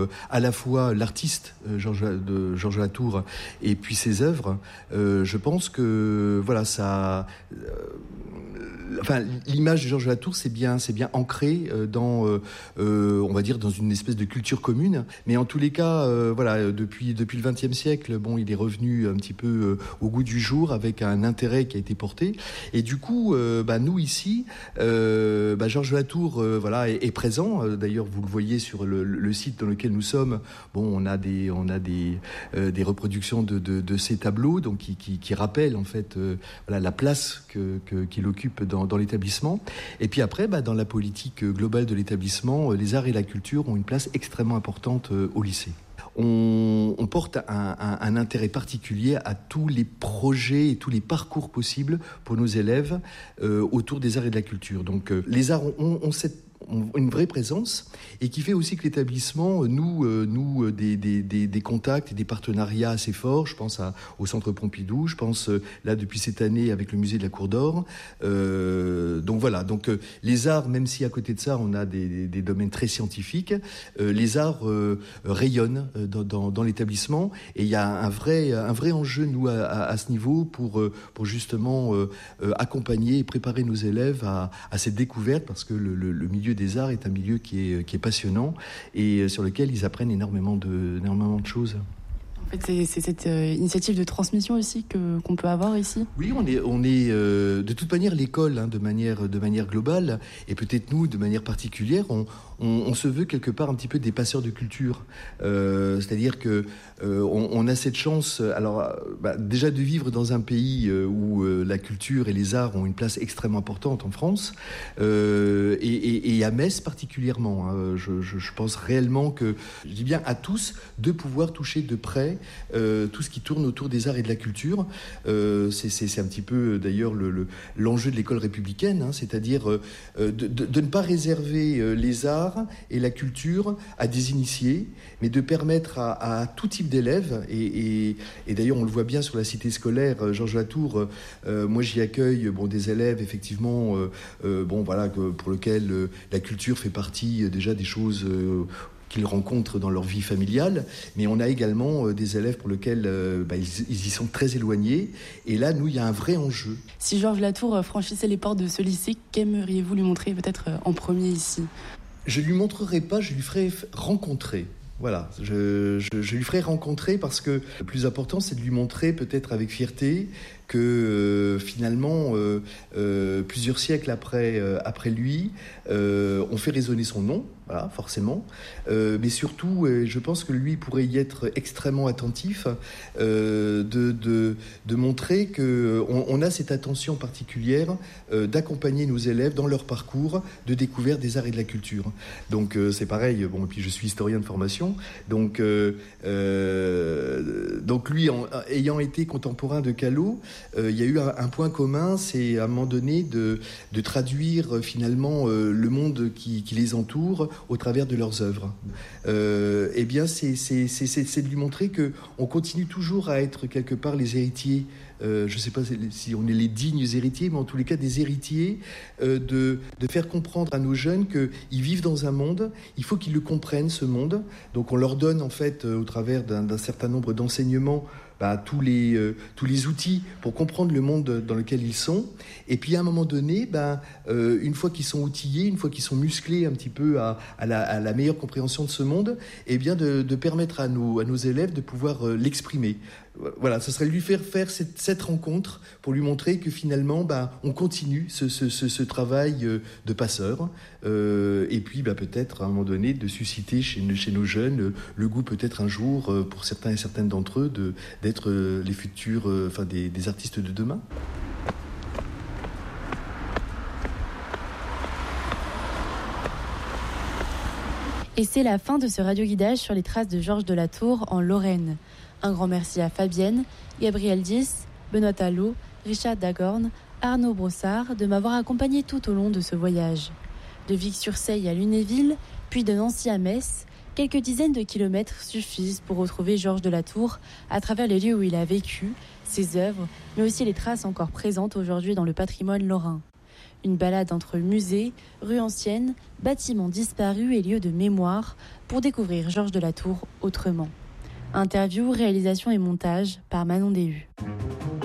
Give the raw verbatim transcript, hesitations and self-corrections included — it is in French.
euh, à la fois l'artiste euh, Georges, de Georges Latour et puis ses œuvres, euh, je pense que voilà, ça... Euh, Enfin, l'image de Georges Latour, c'est bien, c'est bien ancré dans, euh, on va dire, dans une espèce de culture commune. Mais en tous les cas, euh, voilà, depuis depuis le vingtième siècle, bon, il est revenu un petit peu euh, au goût du jour avec un intérêt qui a été porté. Et du coup, euh, bah, nous ici, euh, bah, Georges Latour, euh, voilà, est, est présent. D'ailleurs, vous le voyez sur le, le site dans lequel nous sommes. Bon, on a des, on a des, euh, des reproductions de, de, de ces tableaux, donc qui, qui, qui rappellent en fait, euh, voilà, la place que, que, qu'il occupe dans Dans, dans l'établissement. Et puis après, bah, dans la politique globale de l'établissement, les arts et la culture ont une place extrêmement importante au lycée. On, on porte un, un, un intérêt particulier à tous les projets et tous les parcours possibles pour nos élèves euh, autour des arts et de la culture. Donc euh, les arts ont, ont cette une vraie présence et qui fait aussi que l'établissement noue, euh, noue des, des, des, des contacts et des partenariats assez forts. Je pense à, au Centre Pompidou, je pense euh, là depuis cette année avec le musée de la Cour d'Or. Euh, donc voilà, donc euh, les arts, même si à côté de ça on a des, des, des domaines très scientifiques, euh, les arts euh, rayonnent dans, dans, dans l'établissement et il y a un vrai, un vrai enjeu nous à, à, à ce niveau pour, pour justement euh, accompagner et préparer nos élèves à, à cette découverte parce que le, le, le milieu des arts est un milieu qui est, qui est passionnant et sur lequel ils apprennent énormément de, énormément de choses. En fait, c'est, c'est cette euh, initiative de transmission aussi que, qu'on peut avoir ici. Oui, on est, on est euh, de toute manière l'école, hein, de manière, de manière globale, et peut-être nous, de manière particulière, on, on, on se veut quelque part un petit peu des passeurs de culture. Euh, c'est-à-dire que euh, on, on a cette chance, alors bah, déjà de vivre dans un pays euh, où euh, la culture et les arts ont une place extrêmement importante en France, euh, et, et, et à Metz particulièrement. Hein, je, je, je pense réellement que, je dis bien à tous, de pouvoir toucher de près Euh, tout ce qui tourne autour des arts et de la culture. Euh, c'est, c'est, c'est un petit peu d'ailleurs le, le, l'enjeu de l'école républicaine, hein, c'est-à-dire euh, de, de, de ne pas réserver euh, les arts et la culture à des initiés, mais de permettre à, à tout type d'élèves, et, et, et d'ailleurs on le voit bien sur la cité scolaire, euh, Georges Latour, euh, moi j'y accueille bon, des élèves effectivement, euh, euh, bon, voilà, pour lesquels euh, la culture fait partie euh, déjà des choses euh, qu'ils rencontrent dans leur vie familiale, mais on a également euh, des élèves pour lesquels euh, bah, ils, ils y sont très éloignés, et là, nous, il y a un vrai enjeu. Si Georges Latour franchissait les portes de ce lycée, qu'aimeriez-vous lui montrer peut-être en premier ici ? Je ne lui montrerai pas, je lui ferai rencontrer. Voilà, je, je, je lui ferai rencontrer parce que le plus important, c'est de lui montrer peut-être avec fierté que euh, finalement, euh, euh, plusieurs siècles après, euh, après lui, euh, on fait résonner son nom, voilà, forcément. Euh, mais surtout, euh, je pense que lui pourrait y être extrêmement attentif, euh, de, de, de montrer qu'on on a cette attention particulière euh, d'accompagner nos élèves dans leur parcours de découverte des arts et de la culture. Donc euh, c'est pareil, bon, et puis je suis historien de formation, donc, euh, euh, donc lui, en, ayant été contemporain de Callot, Euh, il y a eu un, un point commun, c'est à un moment donné de, de traduire euh, finalement euh, le monde qui, qui les entoure au travers de leurs œuvres. Euh, eh bien, c'est, c'est, c'est, c'est, c'est de lui montrer qu'on continue toujours à être quelque part les héritiers. Euh, je ne sais pas si on est les dignes héritiers, mais en tous les cas des héritiers, euh, de, de faire comprendre à nos jeunes qu'ils vivent dans un monde, il faut qu'ils le comprennent, ce monde. Donc on leur donne en fait, euh, au travers d'un, d'un certain nombre d'enseignements, bah, tous, les, euh, tous les outils pour comprendre le monde dans lequel ils sont. Et puis à un moment donné, bah, euh, une fois qu'ils sont outillés, une fois qu'ils sont musclés un petit peu à, à, la, à la meilleure compréhension de ce monde, eh bien de, de permettre à nos, à nos élèves de pouvoir euh, l'exprimer. Voilà, ce serait lui faire faire cette, cette rencontre pour lui montrer que finalement, bah, on continue ce, ce, ce, ce travail de passeur, euh, et puis bah, peut-être à un moment donné de susciter chez, chez nos jeunes le goût peut-être un jour pour certains et certaines d'entre eux de, d'être les futurs, enfin des, des artistes de demain. Et c'est la fin de ce radioguidage sur les traces de Georges de Latour en Lorraine. Un grand merci à Fabienne, Gabriel Dys, Benoît Talot, Richard Dagorn, Arnaud Brossard de m'avoir accompagné tout au long de ce voyage. De Vic-sur-Seille à Lunéville, puis de Nancy à Metz, quelques dizaines de kilomètres suffisent pour retrouver Georges de Latour à travers les lieux où il a vécu, ses œuvres, mais aussi les traces encore présentes aujourd'hui dans le patrimoine lorrain. Une balade entre musées, rues anciennes, bâtiments disparus et lieux de mémoire pour découvrir Georges de la Tour autrement. Interview, réalisation et montage par Manon Déhu.